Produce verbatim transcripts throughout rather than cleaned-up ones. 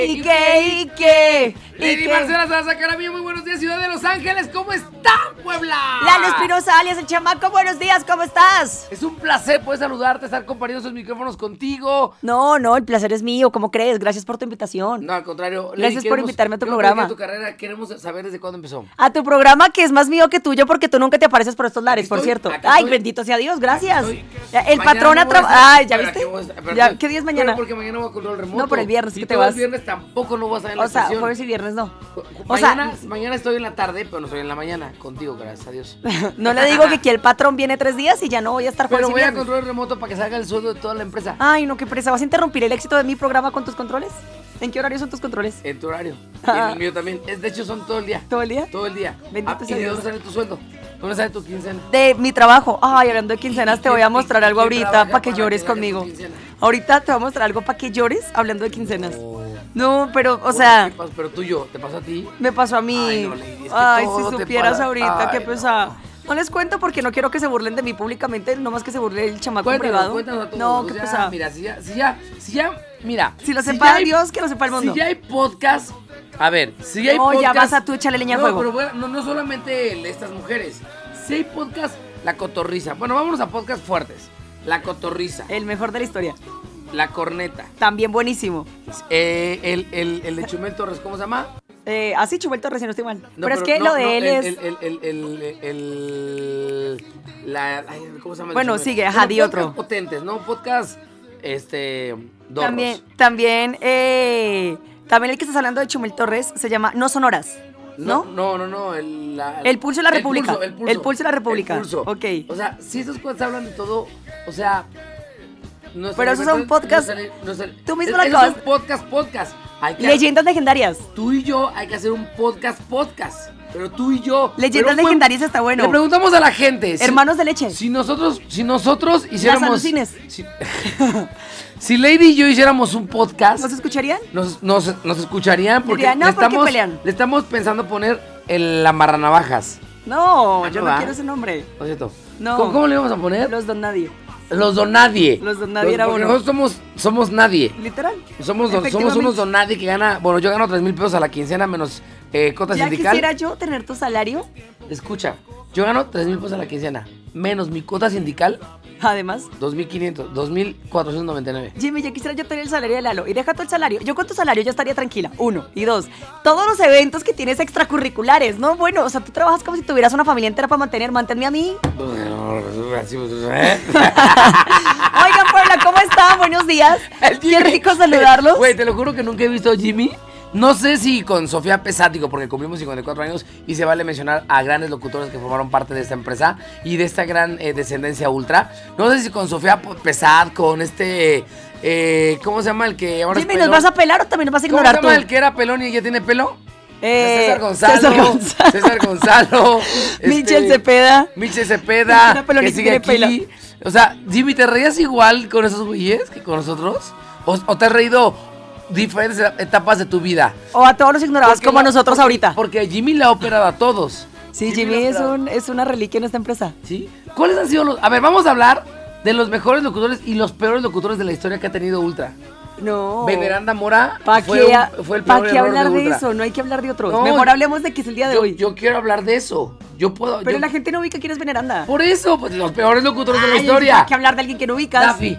¿Y qué? ¿Y qué? Lady Marcela Salazar Caramillo, muy buenos días, ciudad de Los Ángeles, ¿cómo están, Puebla? Lalo Espinosa, alias el chamaco, buenos días, ¿cómo estás? Es un placer poder saludarte, estar compartiendo esos micrófonos contigo. No, no, el placer es mío, ¿cómo crees? Gracias por tu invitación. No, al contrario. Lady, Gracias por invitarme a tu queremos programa. ver tu carrera, queremos saber desde cuándo empezó. A tu programa que es más mío que tuyo porque tú nunca te apareces por estos lares, Aquí por estoy, cierto. aquí Ay, estoy. bendito sea Dios, gracias. Aquí estoy. Ya, El Mañana patrón no ha voy a trabajado. estar- Ay, ¿ya Pero viste? aquí voy a estar- pero Ya, aquí- ¿qué día es pero mañana? porque mañana voy a control remoto. No, por el viernes, Y que te todo el vas. viernes tampoco no voy a estar en la O sea, estación. jueves y viernes no. O Mañana, sea, mañana estoy en la tarde, pero no estoy en la mañana. Contigo, gracias a Dios. no le digo que aquí el patrón viene tres días y ya no voy a estar jueves Pero y voy a viernes. control remoto para que salga el sueldo de toda la empresa. Ay, no, qué presa. ¿Vas a interrumpir el éxito de mi programa con tus controles? ¿En qué horario son tus controles? En tu horario. Y Ah. en el mío también. Es, de hecho, son todo el día. ¿Todo el día? Todo el día. Bendito Ah, ¿y sea de Dios. dónde sale tu sueldo? ¿Dónde sale tu quincena? De mi trabajo. Ay, hablando de quincenas, ¿Y te voy qué- a mostrar y algo qué ahorita trabaja para que para llores que ganes tu conmigo. quincena? Ahorita te voy a mostrar algo para que llores hablando de quincenas. Oh. No, pero, o Bueno, sea, ¿qué pasa? Pero tú y yo, ¿te pasó a ti? me pasó a mí. Ay, no, Lady, es que Ay, todo si te supieras pasa. ahorita, qué Ay, pesada. No les cuento porque no quiero que se burlen de mí públicamente, nomás que se burle el chamaco Cuéntanos, privado. cuéntanos a todos. No, O qué sea, pesada. Mira, si ya, si ya, si ya, mira. Si lo ya sepa hay- Dios, que lo sepa el mundo. Si ya hay podcast, a ver, si ya hay No, podcast. ya vas a tú echarle leña al no, fuego. pero bueno, no, no solamente el de estas mujeres. Si hay podcast, La Cotorriza. Bueno, vámonos a podcast fuertes. La Cotorriza, El mejor de la historia. La Corneta, También buenísimo. eh, el, el, el de Chumel Torres, ¿cómo se llama? Eh, así Chubel Torres, si no estoy mal. No, pero, es que no, lo de no, él el, es... El, el, el, el, el- la, ay, ¿cómo se llama? el Bueno, Chumel? sigue, ajá, Bueno, di podcast otro. potentes, ¿no? Podcast, este, dorros. También, también, eh, también el que estás hablando de Chumel Torres se llama No Sonoras, ¿no? No, no, no, el, la- El Pulso de la el República. pulso, el, pulso, El Pulso de la República. El pulso. Ok. O sea, si estos cosas hablan de todo, o sea... No es Pero el- esos son no es- podcast- no es el- no es el- tú mismo es- lo esos acabas- son podcast, podcast. Hay que- Leyendas legendarias. Tú y yo hay que hacer un podcast, podcast. Pero tú y yo... Leyendas pero un buen- legendarias está bueno. Le preguntamos a la gente. si- Hermanos de leche. Si nosotros, si nosotros hiciéramos... alucines. Si, si Lady y yo hiciéramos un podcast... ¿Nos escucharían? Nos, nos, nos escucharían porque, Dirían, no, le, ¿por qué estamos, pelean? le estamos pensando poner el amarranavajas. No, Ah, yo ¿no no va? quiero ese nombre. ¿No es cierto? No. ¿Cómo, cómo le vamos a poner? Los Don Nadie. Los don nadie. Los don nadie era porque uno. nosotros somos, somos nadie. Literal. Somos, don- somos Efectivamente. unos don nadie que gana... Bueno, yo gano tres mil pesos a la quincena menos eh, cota Ya sindical. quisiera yo tener tu salario, Escucha, yo gano tres mil pesos a la quincena menos mi cuota sindical, además. dos mil quinientos, dos mil cuatrocientos noventa y nueve. Jimmy, ya quisiera yo tener el salario de Lalo. Y deja todo el salario. Yo con tu salario ya estaría tranquila. Uno. Y dos, todos los eventos que tienes extracurriculares, ¿no? Bueno, o sea, tú trabajas como si tuvieras una familia entera para mantener. Manténme a mí. ¿Eh? Oigan, Puebla, ¿cómo están? Buenos días. Qué rico saludarlos. Güey, te lo juro que nunca he visto a Jimmy. No sé si con Sofía Pesático, porque cumplimos cincuenta y cuatro años y se vale mencionar a grandes locutores que formaron parte de esta empresa y de esta gran eh, descendencia ultra. No sé si con Sofía Pesad, con este... eh, ¿Cómo se llama el que ahora Jimmy, es ¿nos pelón? vas a pelar o también nos vas a ¿Cómo se ignorar tú? llama el que era pelón y ya tiene pelo? Eh, César Gonzalo. César Gonzalo. César Gonzalo. Michel este, Cepeda. Michel Cepeda. Una pelona Que que sigue tiene aquí. O sea, Jimmy, ¿te reías igual con esos güeyes que con nosotros? ¿O, o te has reído diferentes etapas de tu vida? O a todos los ignorabas Porque como a la- nosotros porque- ahorita. Porque Jimmy le ha operado a todos. Sí, lo Jimmy ha es, operado. un, es una reliquia en esta empresa. ¿Sí? ¿Cuáles han sido los...? A ver, vamos a hablar de los mejores locutores y los peores locutores de la historia que ha tenido Ultra. No. Veneranda Mora ¿Para fue, qué, un- fue el pa' peor qué error hablar de, Ultra. eso? No hay que hablar de otros. No, Mejor hablemos de que es el día de Yo, hoy. yo quiero hablar de eso. Yo puedo... Pero yo- la gente no ubica quién es Veneranda. Por eso, pues los peores locutores de la Ay, historia. Hay que hablar de alguien que no ubicas. Daffy.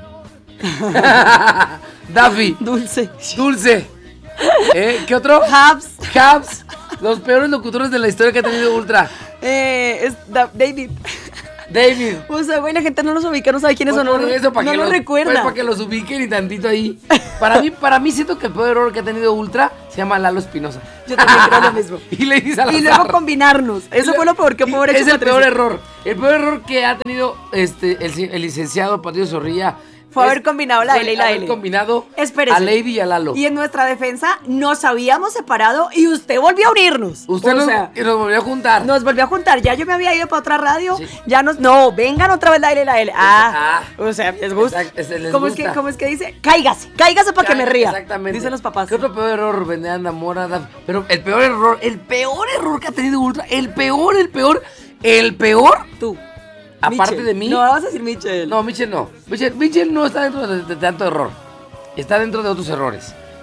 Daffy. Dulce. Dulce. ¿Eh? ¿Qué otro? Habs. Habs. Los peores locutores de la historia que ha tenido Ultra. Eh, es Da- David. David. O sea, güey, la gente no los ubica, no sabe quiénes Pues son. por No, eso, para no que los los, recuerda. pues, para que los ubiquen y tantito ahí. Para mí, para mí siento que el peor error que ha tenido Ultra se llama Lalo Espinosa. Yo también creo lo mismo. Y Lady Salazar. Y luego combinarnos. Eso fue lo peor que pudo haber hecho Es el Patricio. peor error. El peor error que ha tenido este el, el licenciado Patricio Zorrilla. Fue es- haber combinado la fue L y la haber L. combinado Espérese. a Lady y a Lalo. Y en nuestra defensa nos habíamos separado y usted volvió a unirnos. Usted o nos, sea, nos volvió a juntar. nos volvió a juntar. Ya yo me había ido para otra radio. Sí. Ya nos. No, vengan otra vez la L y la L. Ah. Ah. O sea, les gusta. Exacto, ese les ¿Cómo, gusta. Es que, ¿Cómo es que dice? Cáigase. Cáigase para que me ría. Exactamente. Dicen los papás. ¿Qué otro peor error, Veneranda Mora? Daf- Pero el peor error, el peor error que ha tenido Ultra, el peor, el peor, el peor. Tú. Aparte Michel. de mí. No, vas a decir Michel. No, Michel no. Michel, Michel no está dentro de, de tanto error. Está dentro de otros errores.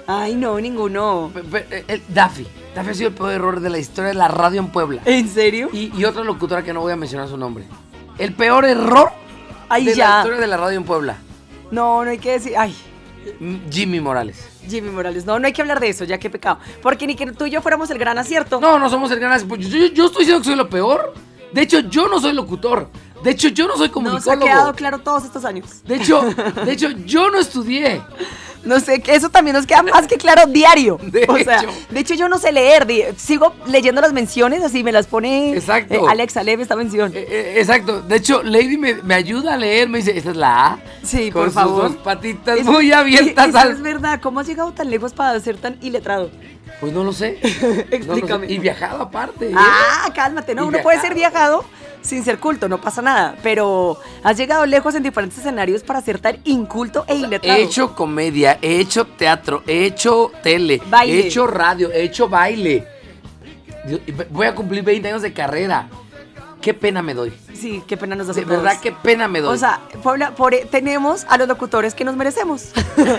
Ay, no, ninguno. Pe- pe- el Daffy. Daffy ha sido el peor error de la historia de la radio en Puebla. ¿En serio? Y, y otra locutora que no voy a mencionar su nombre. El peor error Ay, de la ya. historia de la radio en Puebla. No, no hay que decir. Ay, M- Jimmy Morales. Jimmy Morales. No, no hay que hablar de eso, ya qué pecado. Porque ni que tú y yo fuéramos el gran acierto. No, no somos el gran... Yo, yo, yo estoy diciendo que soy lo peor. De hecho, yo no soy locutor. De hecho, yo no soy Nos ha comunicólogo. quedado claro todos estos años. De hecho, de hecho, yo no estudié. No sé, que eso también nos queda más que claro diario. De o sea, hecho. de hecho yo no sé leer, di- sigo leyendo las menciones, así me las pone Exacto. eh, Alexa, léeme esta mención. Eh, eh, exacto. De hecho, Lady me, me ayuda a leer. Me dice, esta es la A. Sí, con por sus favor. dos patitas Es- muy abiertas eso al... es verdad, ¿cómo has llegado tan lejos para ser tan iletrado? Pues no lo sé. No lo sé. Explícame. Y viajado aparte. ¿eh? Ah, cálmate, no, Y uno puede ser viajado. viajado sin ser culto, no pasa nada, pero has llegado lejos en diferentes escenarios para ser tan inculto e iletrado. He hecho comedia, he hecho teatro, he hecho tele, Baile. he hecho radio, he hecho baile. Dios, voy a cumplir veinte años de carrera. Qué pena me doy. Sí, qué pena nos da De verdad, qué pena me doy. O sea, Puebla, por, tenemos a los locutores que nos merecemos.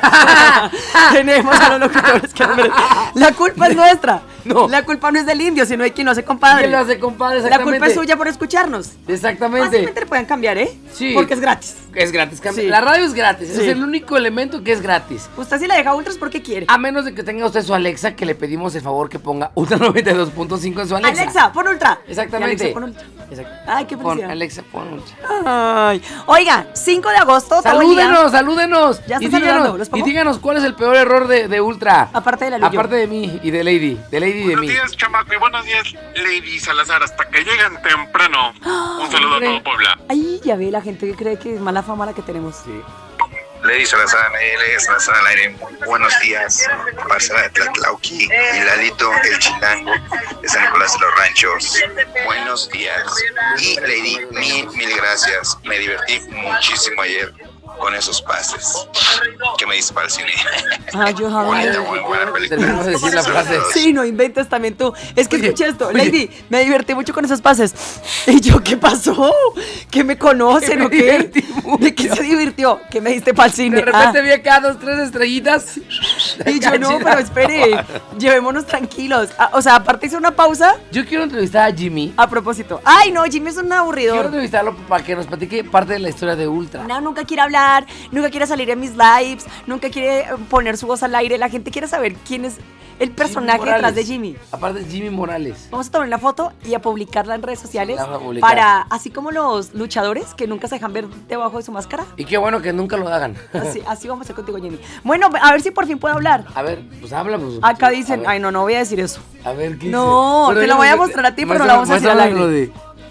tenemos a los locutores que nos merecemos. La culpa es nuestra. No. La culpa no es del indio, sino de quien lo hace compadre. ¿Quién lo hace, compadre? La Exactamente. culpa es suya por escucharnos. Exactamente. Fácilmente le pueden cambiar, ¿eh? Sí. Porque es gratis. Es gratis. cambia- Sí. La radio es gratis. Sí. Es el único elemento que es gratis. Usted si la deja ultras porque quiere. A menos de que tenga usted su Alexa, que le pedimos el favor que ponga Ultra noventa y dos punto cinco en su Alexa. Alexa, pon ultra. Exactamente. Y Alexa, pon ultra. Exacto. Ay, qué Pon, felicidad. Alexa, pon Ultra. Ay. Oiga, cinco de agosto, todo el día. Salúdenos, salúdenos. Ya está y, saludando, díganos, ¿los y pongo? díganos cuál es el peor error de, de Ultra. Aparte de la Luyo. Aparte de mí y de Lady. De Lady y de Buenos mí. días, chamaco, y buenos días, Lady Salazar, hasta que lleguen temprano. Un saludo hombre. a todo Puebla. Ay, ya ve la gente que cree que es mala fama la que tenemos. Sí. Lady Salazar, Lady Salazar al aire. Buenos días, Marcela de Tlatlauqui y Lalito, el chilango de San Nicolás de los Ranchos. Buenos días. Y Lady, mil, mil gracias. Me divertí muchísimo ayer con esos pases. ¿Qué me dice para el cine? Ah, yo Bonita, jamás. muy buena película. Terminamos de decir la frase. Sí, no inventes también tú. Es que Oye, escuché esto. oye. Lady, me divertí mucho con esos pases. Y yo, ¿qué pasó? ¿Que me conocen Que me o qué? divertí mucho. ¿De qué se divirtió? ¿Qué me diste para el cine? De repente Ah. vi acá dos, tres estrellitas. Y yo, no, pero espere, llevémonos tranquilos. Ah, o sea, aparte hice una pausa Yo quiero entrevistar a Jimmy. a propósito. Ay, no, Jimmy es un Quiero aburridor. entrevistarlo para que nos platique parte de la historia de Ultra. No, nunca quiere hablar, nunca quiere salir en mis lives, nunca quiere eh, poner su voz al aire. La gente quiere saber quién es el personaje Jimmy detrás Morales. de Jimmy. Aparte es Jimmy Morales. Vamos a tomar una foto y a publicarla en redes sociales La vamos a publicar. para, así como los luchadores que nunca se dejan ver debajo de su máscara. Y qué bueno que nunca lo hagan. Así, así vamos a hacer contigo, Jimmy. Bueno, a ver si por fin puedo hablar. A ver, pues habla. Pues, Acá a dicen, ver, ay, no, no voy a decir eso. A ver, ¿qué No, dice? te lo voy a mostrar a ti, pero no la vamos a decir al muéstrame aire. lo de-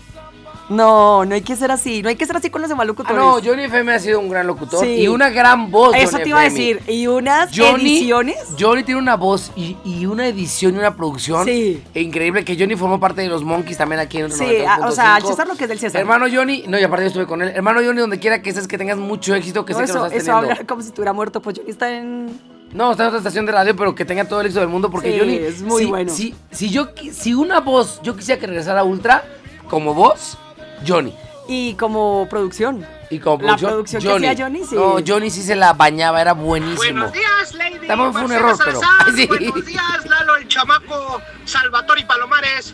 No, no hay que ser así, no hay que ser así con los demás Ah, locutores. no, Johnny F M ha sido un gran locutor Sí. y una gran voz. Eso Johnny te iba a F M. decir. Y unas Johnny, ediciones. Johnny tiene una voz y, y una edición y una producción Sí. increíble, que Johnny formó parte de los Monkeys también aquí en Sí, noventa y dos ah, punto o sea, al cinco. César lo que es del César. Hermano Johnny, no, y aparte yo estuve con él. Hermano Johnny, donde quiera que estés, que tengas mucho éxito, que No, sé que eso, lo estás eso teniendo. habla como si estuviera muerto. Pues Johnny está en. No, está en otra estación de radio, pero que tenga todo el éxito del mundo, porque Sí, Johnny es muy si, bueno. Si, si yo qui- si una voz, yo quisiera que regresara a Ultra como voz, Johnny. Y como producción. Y como La producción, producción que hacía Johnny, sí. No, Johnny sí se la bañaba, era buenísimo. Buenos días, Lady. También fue un Marcela error, pero- Salazar. sí. Buenos días, Lalo, el chamaco, Salvatore y Palomares.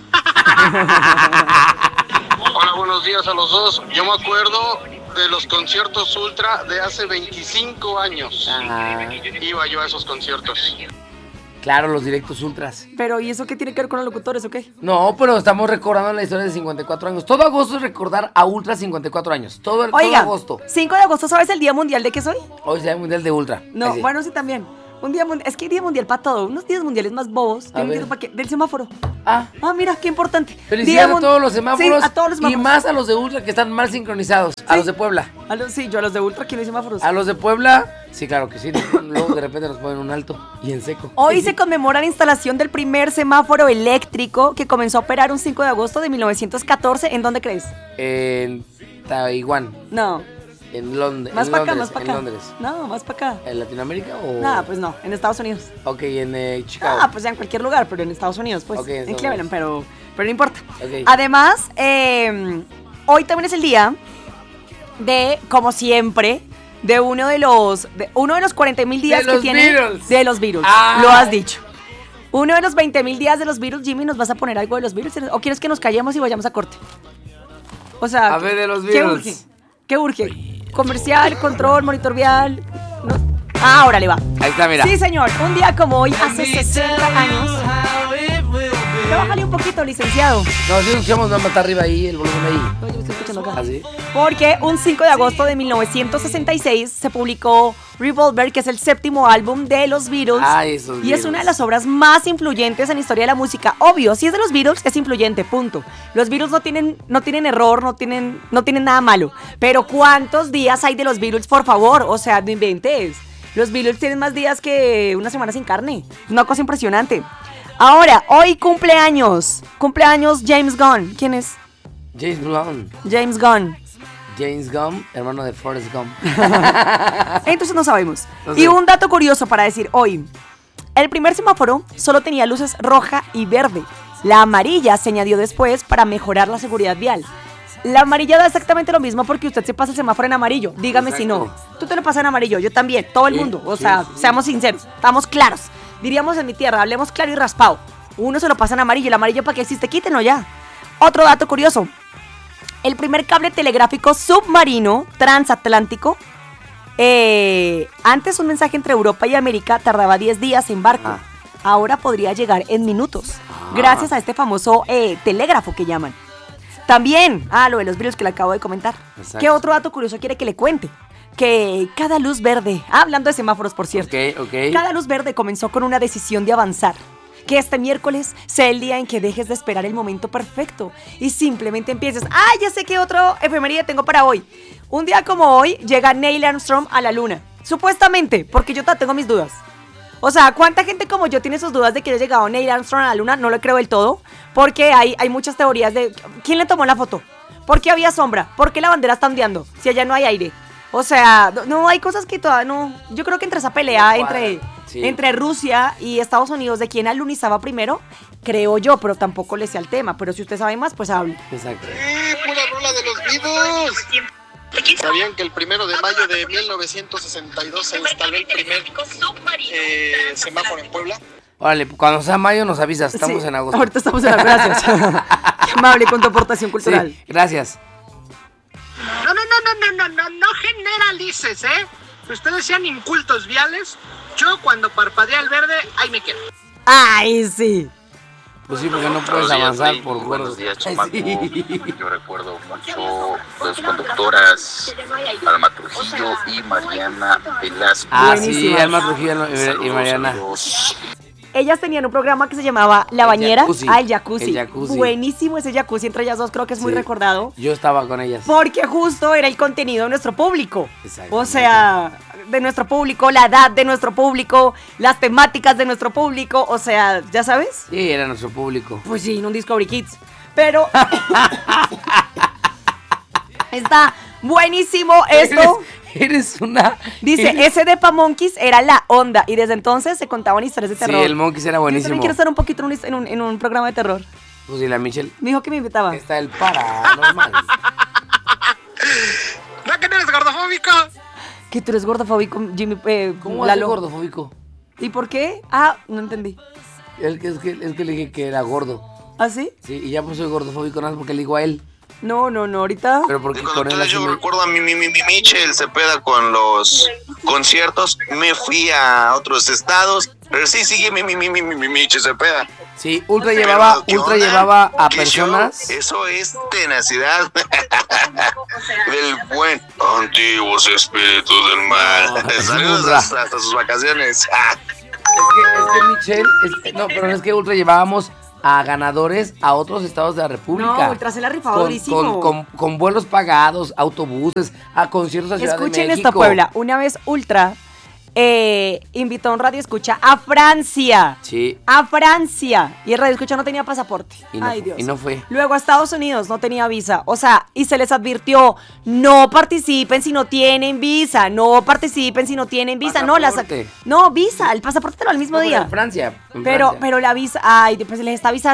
Hola, buenos días a los dos. Yo me acuerdo de los conciertos Ultra de hace veinticinco años. Ah, Iba yo a esos conciertos. claro, los directos ultras. Pero, ¿y eso qué tiene que ver con los locutores o qué? No, pero estamos recordando la historia de cincuenta y cuatro años. Todo agosto es recordar a Ultra cincuenta y cuatro años. Todo, el, todo Oiga, agosto. cinco de agosto, ¿sabes el Día Mundial de qué soy? Hoy es el Mundial de Ultra. No, Ahí sí. bueno, sí también. Un día mundial, es que hay día mundial para todo. Unos días mundiales más bobos. A Yo no ver. entiendo para qué. Del semáforo. Ah, Ah, mira, qué importante. felicidades Día a todos mun- los semáforos. Sí, a todos los y semáforos. más a los de Ultra que están mal sincronizados. A Sí. los de Puebla. A los- sí, yo a los de Ultra, ¿quién hay semáforos? A los de Puebla, sí, claro que sí. Luego de repente nos ponen un alto y en seco. Hoy se conmemora la instalación del primer semáforo eléctrico que comenzó a operar un cinco de agosto de mil novecientos catorce. ¿En dónde crees? En Taiwán, No, en, Lond más en para acá, Londres. más para en acá. Londres. No, más para acá. ¿En Latinoamérica o...? Nada, pues no, en Estados Unidos. Ok, en eh, Chicago. Ah, pues ya en cualquier lugar, pero en Estados Unidos, pues. Ok, en en Estados Cleveland, Unidos. pero, pero no importa. Ok. Además, eh, hoy también es el día de, como siempre, de uno de los de uno de los cuarenta mil días De los que tiene Beatles. de los Beatles. Ah. Lo has dicho. Uno de los veinte mil días de los Beatles. Jimmy, ¿nos vas a poner algo de los Beatles? ¿O quieres que nos callemos y vayamos a corte? O sea, A ver, de los ¿qué Beatles. urge? ¿Qué urge? Comercial, control, monitor vial. No. Ah, ahora le va. Ahí está, mira. Sí, señor. Un día como hoy, hace sesenta años. Ya bájale un poquito, licenciado. No, si escuchamos, no, está arriba ahí, el volumen ahí. No, yo lo estoy escuchando acá. ¿Así? Porque un cinco de agosto de mil novecientos sesenta y seis se publicó Revolver, que es el séptimo álbum de los Beatles. Ay, esos y Beatles. es una de las obras más influyentes en la historia de la música. Obvio, si es de los Beatles, es influyente, punto. Los Beatles no tienen, no tienen error, no tienen, no tienen nada malo. Pero ¿cuántos días hay de los Beatles, por favor? O sea, no inventes. Los Beatles tienen más días que una semana sin carne. Es una cosa impresionante. Ahora, hoy cumpleaños. Cumpleaños James Gunn. ¿Quién es? James Blunt. James Gunn. James Gump, hermano de Forrest Gump. Entonces no sabemos. No sé. Y un dato curioso para decir hoy. El primer semáforo solo tenía luces roja y verde. La amarilla se añadió después para mejorar la seguridad vial. La amarilla da exactamente lo mismo porque usted se pasa el semáforo en amarillo. Dígame si no. Exacto. Tú te lo pasas en amarillo, yo también, todo el Sí, mundo. O sí, sea, sí. seamos sinceros, estamos claros. Diríamos en mi tierra, hablemos claro y raspado. Uno se lo pasa en amarillo, el amarillo para que existe, quítenlo ya. Otro dato curioso. El primer cable telegráfico submarino transatlántico. Eh, antes un mensaje entre Europa y América tardaba diez días en barco. Ah. Ahora podría llegar en minutos. Ah. Gracias a este famoso eh, telégrafo que llaman. También, ah, lo de los virus que le acabo de comentar. Exacto. ¿Qué otro dato curioso quiere que le cuente? Que cada luz verde, ah, hablando de semáforos, por cierto. Ok, ok. Cada luz verde comenzó con una decisión de avanzar. Que este miércoles sea el día en que dejes de esperar el momento perfecto y simplemente empieces. ¡Ah, ya sé qué otro efeméride tengo para hoy! Un día como hoy llega Neil Armstrong a la luna. Supuestamente, porque yo ta- tengo mis dudas. O sea, ¿cuánta gente como yo tiene sus dudas de que haya llegado Neil Armstrong a la luna? No lo creo del todo. Porque hay, hay muchas teorías de... ¿Quién le tomó la foto? ¿Por qué había sombra? ¿Por qué la bandera está ondeando? Si allá no hay aire. O sea, no, no, hay cosas que todavía no... Yo creo que entre esa pelea No entre, cuadran, sí. entre Rusia y Estados Unidos de quién alunizaba primero, creo yo, pero tampoco le sé al tema. Pero si usted sabe más, pues hable. Exacto. ¡Eh, pura rola de los Beatles! ¿Sabían que el primero de mayo de mil novecientos sesenta y dos se instaló el primer eh, semáforo en Puebla? Órale, cuando sea mayo nos avisas, estamos Sí, en agosto. Ahorita estamos en la... Gracias. Qué amable con tu aportación cultural. Sí, gracias. No, no, no, no, no, no, no, no generalices, ¿eh? Ustedes sean incultos viales. Yo cuando parpadea el verde, ahí me quedo. ¡Ay, sí! Pues sí, porque no puedes Buenos días, avanzar Rey. por Buenos gordos. días, Ay, chamaco. sí. Yo recuerdo mucho las conductoras Alma Trujillo y Mariana Velasco. Ah, sí, Buenísimas. Alma Trujillo y- y Saludos, Mariana. saludos. Ellas tenían un programa que se llamaba La El Bañera. jacuzzi. Ah, el jacuzzi. El jacuzzi. Buenísimo ese jacuzzi entre ellas dos, creo que es muy Sí. recordado. Yo estaba con ellas. Porque justo era el contenido de nuestro público. Exactamente. O sea, de nuestro público, la edad de nuestro público, las temáticas de nuestro público. O sea, ¿ya sabes? Sí, era nuestro público. Pues sí, en un Discovery Kids. Pero está buenísimo esto. Eres, eres una... Dice, eres- ese de Pa Monkeys era la onda. Y desde entonces se contaban historias de Sí, terror. el Monkeys era Yo buenísimo. también quiero estar un poquito en un, en un- en un programa de terror. Pues y la Michelle. Me dijo que me invitaba. Está el paranormal. ¿No que no eres gordofóbico? Que tú eres gordofóbico, Jimmy. Eh, ¿Cómo es Lalo. gordofóbico? ¿Y por qué? Ah, no entendí. Es que, es, que, es que le dije que era gordo. ¿Ah, sí? Sí, y ya pues soy gordofóbico nada más porque le digo a él. No, no, no, ahorita. Pero porque De con cuando él así yo me- recuerdo a mi, mi, mi, mi Michel Cepeda con los conciertos, me fui a otros estados, pero sí sigue mi, mi, mi, mi, mi, mi Michel Cepeda. Sí, Ultra llevaba, Pero, ¿qué Ultra onda? llevaba a ¿Qué personas. show? Eso es tenacidad del buen antiguos espíritus del mal. No, es Saludos Ultra. hasta, hasta sus vacaciones. Es que, es que Michelle, es que- no, pero es que Ultra llevábamos a ganadores a otros estados de la República. No, Ultra se la rifaba con, durísimo. con, con, con vuelos pagados, autobuses, a conciertos a Ciudad Escuchen de México. esto, Puebla. Una vez Ultra eh, invitó a un radio escucha a Francia. Sí, A Francia. Y el radio escucha no tenía pasaporte. y no, Ay, fu- Dios. y no fue. Luego a Estados Unidos no tenía visa. O sea, y se les advirtió, no participen si no tienen visa. No participen si no tienen visa. No, la sac- Pasaporte. No, visa. El pasaporte te lo da al mismo No, pero día. en Francia. en Pero, Francia. pero la visa, ay, pues les está avisando.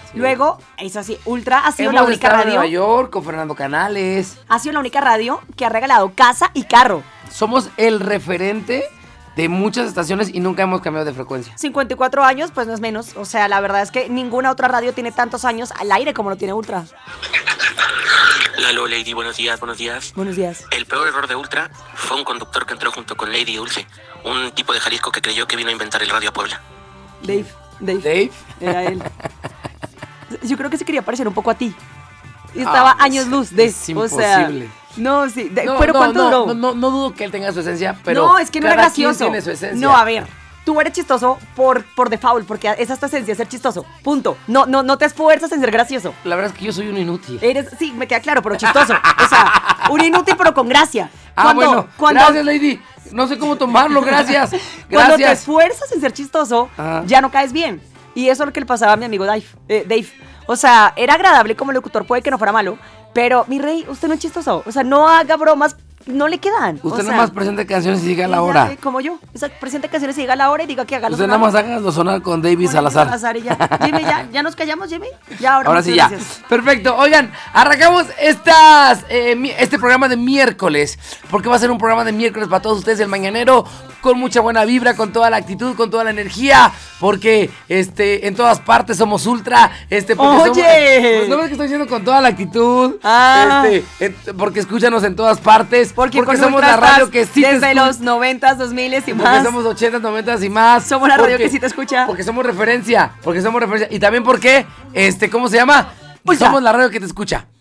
Luego, eso sí, Ultra ha sido Hemos la única estado en radio. Nueva York con Fernando Canales. Ha sido la única radio que ha regalado casa y carro. Somos el referente de muchas estaciones y nunca hemos cambiado de frecuencia. cincuenta y cuatro años, pues no es menos. O sea, la verdad es que ninguna otra radio tiene tantos años al aire como lo tiene Ultra. Lalo, Lady, buenos días, buenos días. Buenos días. El peor error de Ultra fue un conductor que entró junto con Lady y Dulce, un tipo de Jalisco que creyó que vino a inventar el radio a Puebla. Dave, Dave. Dave. Era él. Yo creo que se quería parecer un poco a ti. Y estaba Ah, años luz de. es O sea, imposible. no, sí. de- No, pero no, ¿cuánto no, duró? No, no, no dudo que él tenga su esencia, pero no, es que no era cada quien gracioso. tiene su esencia. No, a ver. Tú eres chistoso por, por default, porque esa es tu esencia, ser chistoso. Punto. No, no, no te esfuerzas en ser gracioso. La verdad es que yo soy un inútil. Eres, sí, me queda claro, pero chistoso. O sea, un inútil pero con gracia. Ah, Cuando- bueno. cuando- Gracias, Lady. No sé cómo tomarlo, gracias. Cuando te Gracias. esfuerzas en ser chistoso, Ajá. ya no caes bien. Y eso es lo que le pasaba a mi amigo Dave. eh, Dave. O sea, era agradable como locutor, puede que no fuera malo, pero mi rey, usted no es chistoso. O sea, no haga bromas, no le quedan. Usted o sea, nada más presenta canciones y diga la y ya, hora. eh, Como yo. O sea, presente canciones y diga la hora y diga que haga Usted nada más hágalo sonar con David Salazar. y ya. Jimmy, ya, ya nos callamos, Jimmy. Ya, ahora, Ahora muchas sí, ya. gracias. Perfecto. Oigan, arrancamos estas, eh, mi- este programa de miércoles. Porque va a ser un programa de miércoles para todos ustedes, el mañanero. Con mucha buena vibra, con toda la actitud, con toda la energía. Porque este, en todas partes somos ultra. Este, porque Oye. somos- pues no ves que estoy diciendo con toda la actitud. Ah. Este, en- porque escúchanos en todas partes. Porque, con somos Ultra la radio estás que sí te desde escucha. los noventas, dos miles y Porque más. somos ochentas, noventas y más. Somos la radio Porque- que sí te escucha. Porque somos referencia. Porque somos referencia. Y también porque, este, ¿cómo se llama? Ultra. Somos la radio que te escucha.